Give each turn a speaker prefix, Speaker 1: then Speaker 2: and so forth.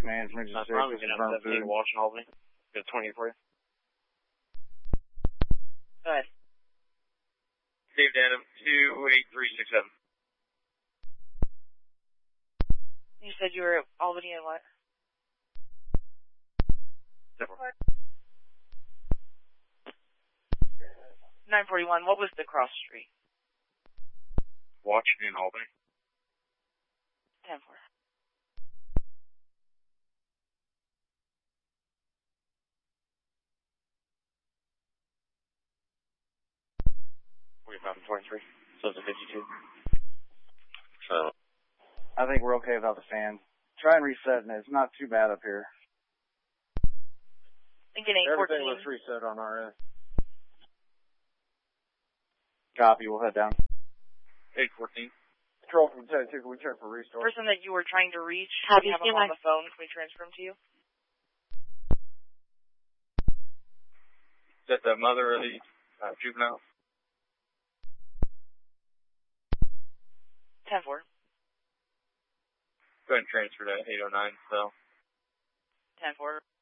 Speaker 1: management just said this is burnt food.
Speaker 2: Watch in Albany. Got 20 for you.
Speaker 3: Go ahead.
Speaker 2: David Adam, 28367.
Speaker 3: You said you were at Albany and what? 941. What was the cross street?
Speaker 2: Watch in Albany.
Speaker 3: 10-4.
Speaker 2: We found 23. So it's a 52.
Speaker 1: So I think we're okay without the fans. Try and resetting it. It's not too bad up here.
Speaker 3: Thinking 814.
Speaker 1: Everything looks reset on our end. Copy. We'll head down.
Speaker 2: 814.
Speaker 1: Control from 10-2. Can we check for restore?
Speaker 3: Person that you were trying to reach,
Speaker 4: Have
Speaker 3: we
Speaker 4: you
Speaker 3: have him
Speaker 4: seen
Speaker 3: on the phone. Can we transfer him to you?
Speaker 2: Is that the mother of the juvenile?
Speaker 3: 10-4.
Speaker 2: Go ahead and transfer to 809, so.
Speaker 3: 10-4.